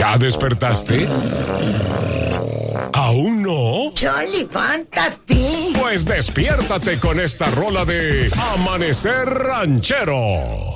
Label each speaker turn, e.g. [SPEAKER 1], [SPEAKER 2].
[SPEAKER 1] ¿Ya despertaste? ¿Aún no?
[SPEAKER 2] Ya levántate.
[SPEAKER 1] Pues despiértate con esta rola de Amanecer Ranchero.